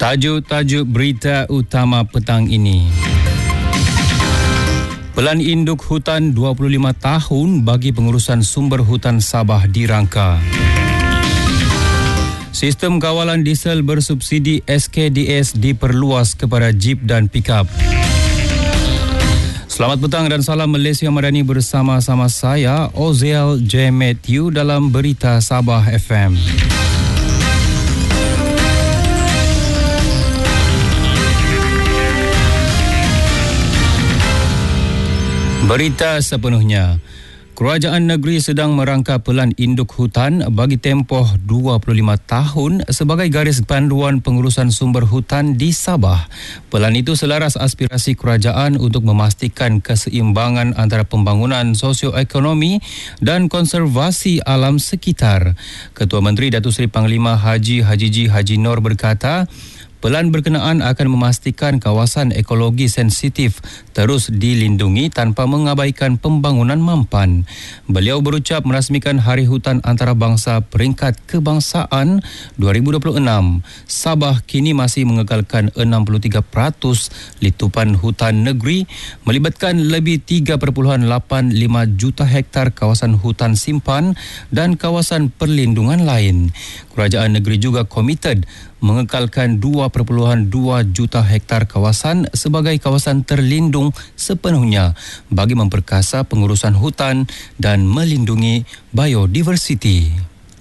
Tajuk-tajuk berita utama petang ini. Pelan induk hutan 25 tahun bagi pengurusan sumber hutan Sabah dirangka. Sistem kawalan diesel bersubsidi SKDS diperluas kepada jeep dan pikap. Selamat petang dan salam Malaysia Madani bersama-sama saya, Oziel J. Matthew dalam Berita Sabah FM. Berita sepenuhnya. Kerajaan negeri sedang merangka pelan induk hutan bagi tempoh 25 tahun sebagai garis panduan pengurusan sumber hutan di Sabah. Pelan itu selaras aspirasi kerajaan untuk memastikan keseimbangan antara pembangunan sosioekonomi dan konservasi alam sekitar. Ketua Menteri Datuk Seri Panglima Haji Haji Noor berkata, pelan berkenaan akan memastikan kawasan ekologi sensitif terus dilindungi tanpa mengabaikan pembangunan mampan. Beliau berucap merasmikan Hari Hutan Antarabangsa Peringkat Kebangsaan 2026. Sabah kini masih mengekalkan 63% litupan hutan negeri melibatkan lebih 3.85 juta hektar kawasan hutan simpan dan kawasan perlindungan lain. Kerajaan negeri juga komited mengekalkan 2.2 juta hektar kawasan sebagai kawasan terlindung sepenuhnya bagi memperkasa pengurusan hutan dan melindungi biodiversiti.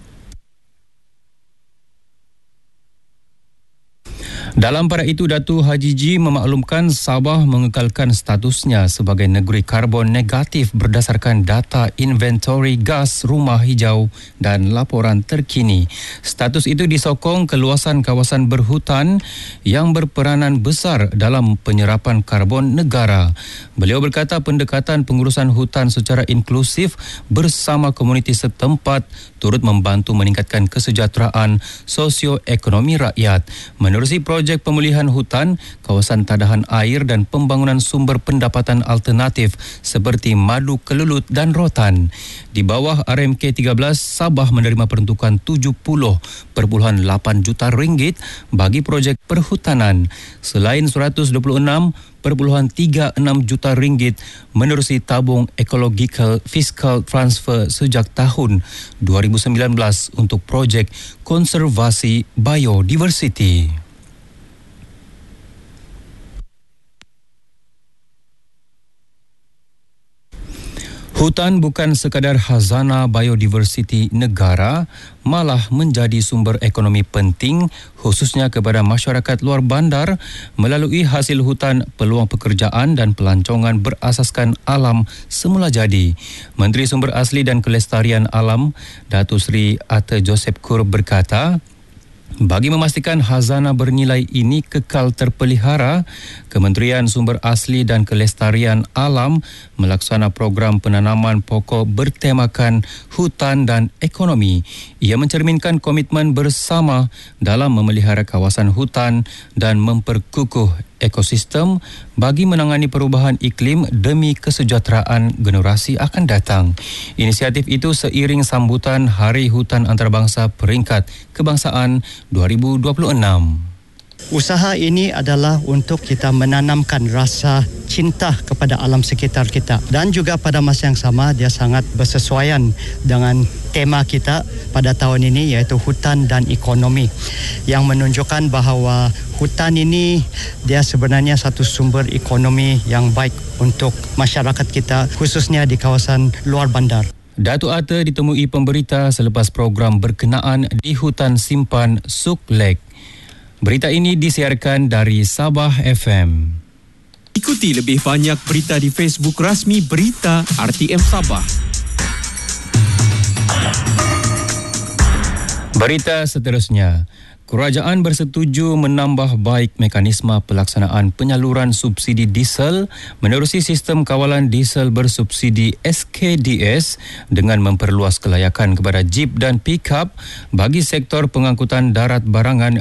Dalam pada itu, Datuk Haji Ji memaklumkan Sabah mengekalkan statusnya sebagai negeri karbon negatif berdasarkan data inventory gas rumah hijau dan laporan terkini. Status itu disokong keluasan kawasan berhutan yang berperanan besar dalam penyerapan karbon negara. Beliau berkata pendekatan pengurusan hutan secara inklusif bersama komuniti setempat turut membantu meningkatkan kesejahteraan sosioekonomi rakyat. Menerusi projek pemulihan hutan, kawasan tadahan air dan pembangunan sumber pendapatan alternatif seperti madu kelulut dan rotan. Di bawah RMK 13, Sabah menerima peruntukan 70.8 juta ringgit bagi projek perhutanan. Selain 126.36 juta ringgit menerusi tabung Ecological Fiscal Transfer sejak tahun 2019 untuk projek konservasi biodiversiti. Hutan bukan sekadar khazanah biodiversiti negara, malah menjadi sumber ekonomi penting khususnya kepada masyarakat luar bandar melalui hasil hutan, peluang pekerjaan dan pelancongan berasaskan alam semula jadi. Menteri Sumber Asli dan Kelestarian Alam, Datuk Seri Ata Joseph Kur berkata, bagi memastikan khazanah bernilai ini kekal terpelihara, Kementerian Sumber Asli dan Kelestarian Alam melaksana program penanaman pokok bertemakan hutan dan ekonomi. Ia mencerminkan komitmen bersama dalam memelihara kawasan hutan dan memperkukuh ekosistem bagi menangani perubahan iklim demi kesejahteraan generasi akan datang. Inisiatif itu seiring sambutan Hari Hutan Antarabangsa Peringkat Kebangsaan 2026. Usaha ini adalah untuk kita menanamkan rasa cinta kepada alam sekitar kita dan juga pada masa yang sama dia sangat bersesuaian dengan tema kita pada tahun ini iaitu hutan dan ekonomi yang menunjukkan bahawa hutan ini dia sebenarnya satu sumber ekonomi yang baik untuk masyarakat kita khususnya di kawasan luar bandar. Datuk Ata ditemui pemberita selepas program berkenaan di hutan simpan Suk Lek. Berita ini disiarkan dari Sabah FM. Ikuti lebih banyak berita di Facebook rasmi Berita RTM Sabah. Berita seterusnya. Kerajaan bersetuju menambah baik mekanisme pelaksanaan penyaluran subsidi diesel menerusi sistem kawalan diesel bersubsidi SKDS dengan memperluas kelayakan kepada jeep dan pikap bagi sektor pengangkutan darat barangan